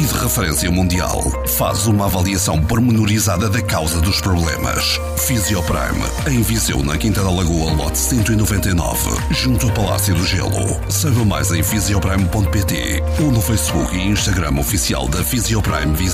de referência mundial. Faz uma avaliação pormenorizada da causa dos problemas. Fisioprime, em Viseu, na Quinta da Lagoa, lote 199, junto ao Palácio do Gelo. Saiba mais em fisioprime.pt ou no Facebook e Instagram oficial da Fisioprime Viseu.